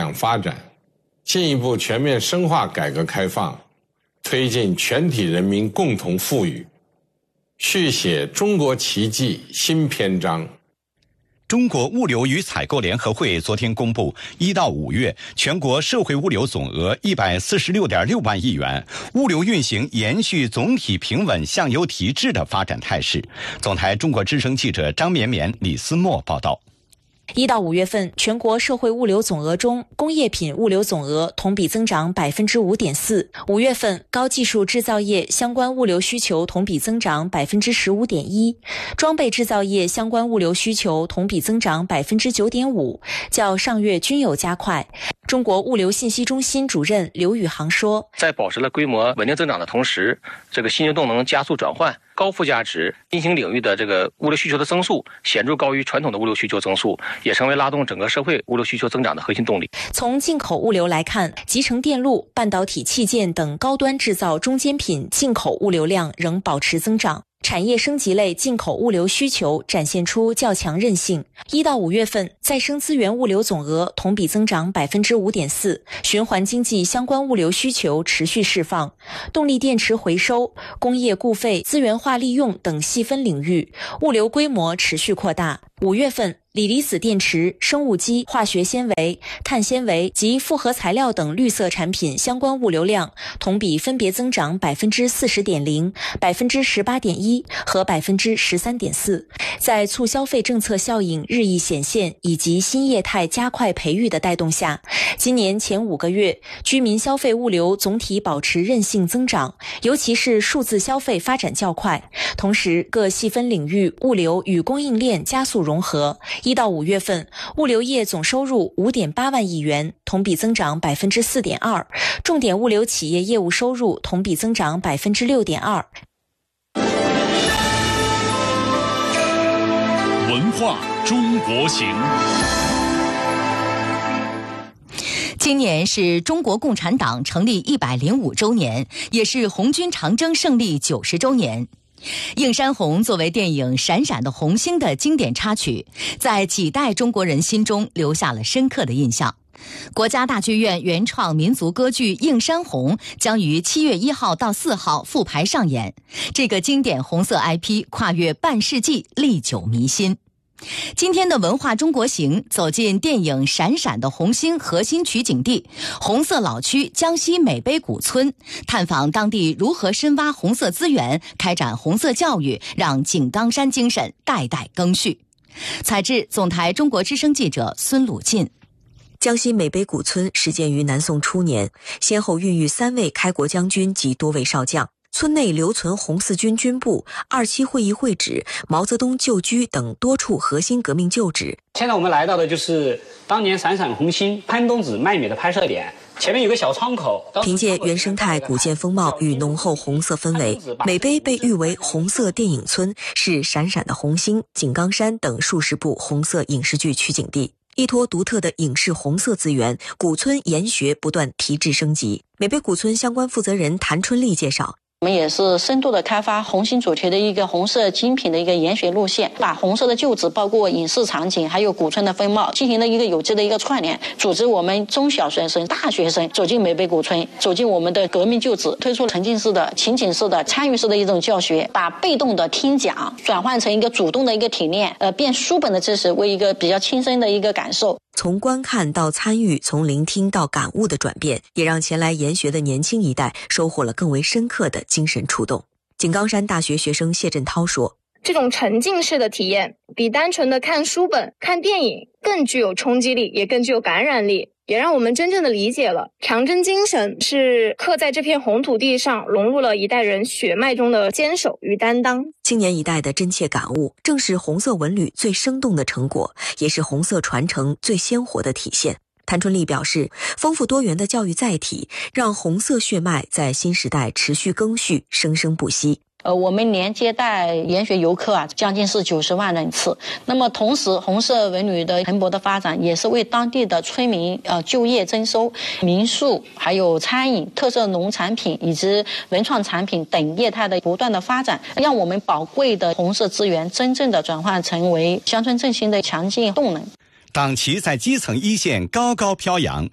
两发展，进一步全面深化改革开放，推进全体人民共同富裕，续写中国奇迹新篇章。 中国物流与采购联合会昨天公布，1到5月全国社会物流总额146.6万亿元，物流运行延续总体平稳向优提质的发展态势。总台中国之声记者张绵绵、李思墨报道。 1到5月份，全国社会物流总额中，工业品物流总额同比增长 5.4%。5月份，高技术制造业相关物流需求同比增长 15.1%， 装备制造业相关物流需求同比增长 9.5%， 较上月均有加快。中国物流信息中心主任刘宇航说， 在保持了规模稳定增长的同时，这个新型动能加速转换，高附加值新兴领域的这个物流需求的增速显著高于传统的物流需求增速，也成为拉动整个社会物流需求增长的核心动力。 从进口物流来看，集成电路、半导体器件等高端制造中间品进口物流量仍保持增长。产业升级类进口物流需求展现出较强韧性。1到5月份，再生资源物流总额同比增长 5.4%， 循环经济相关物流需求持续释放。动力电池回收、工业固废、资源化利用等细分领域，物流规模持续扩大。5月份，锂离子电池、生物基、化学纤维、碳纤维及复合材料等绿色产品相关物流量同比分别增长 40.0%、18.1% 和 13.4%。在促消费政策效应日益显现以及新业态加快培育的带动下，今年前5个月，居民消费物流总体保持韧性增长，尤其是数字消费发展较快。同时，各细分领域物流与供应链加速融合。1到5月份，物流业总收入 5.8 万亿元，同比增长 4.2%， 重点物流企业业务收入同比增长 6.2%。 文化中国行。 今年是中国共产党成立105周年，也是红军长征胜利90周年。映山红作为电影《闪闪的红星》的经典插曲，在几代中国人心中留下了深刻的印象。国家大剧院原创民族歌剧《映山红》将于7月1号到4号复排上演，这个经典红色 IP 跨越半世纪，历久弥新。今天的文化中国行走进电影《闪闪的红星》核心取景地红色老区江西美碑古村，探访当地如何深挖红色资源，开展红色教育，让井冈山精神代代更续。采制总台中国之声记者孙鲁进。 江西美碑古村始建于南宋初年，先后孕育3位开国将军及多位少将。村内留存红四军军部、27会议会址、毛泽东旧居等多处核心革命旧址。 现在我们来到的就是当年闪闪红星潘冬子卖米的拍摄点，前面有个小窗口。 凭借原生态古建风貌与浓厚红色氛围，美碑被誉为红色电影村，是闪闪的红星、井冈山等数十部红色影视剧取景地。依托独特的影视红色资源，古村研学不断提质升级。美碑古村相关负责人谭春丽介绍， 我们也是深度的开发红星主题的一个红色精品的一个研学路线，把红色的旧址包括影视场景还有古村的风貌进行了一个有机的一个串联，组织我们中小学生、大学生走进美碑古村，走进我们的革命旧址，推出沉浸式的、情景式的、参与式的一种教学，把被动的听讲转换成一个主动的一个体验，变书本的知识为一个比较亲身的一个感受。 从观看到参与，从聆听到感悟的转变，也让前来研学的年轻一代收获了更为深刻的精神触动。井冈山大学学生谢振涛说， 这种沉浸式的体验比单纯的看书本、看电影更具有冲击力，也更具有感染力，也让我们真正的理解了长征精神是刻在这片红土地上，融入了一代人血脉中的坚守与担当。 青年一代的真切感悟，正是红色文旅最生动的成果，也是红色传承最鲜活的体现。谭春丽表示，丰富多元的教育载体，让红色血脉在新时代持续更续，生生不息。 我们年接待研学游客将近是90万人次。那么同时，红色文旅的蓬勃的发展，也是为当地的村民就业增收、民宿、还有餐饮、特色农产品以及文创产品等业态的不断的发展，让我们宝贵的红色资源真正的转换成为乡村振兴的强劲动能。 党旗在基层一线高高飘扬，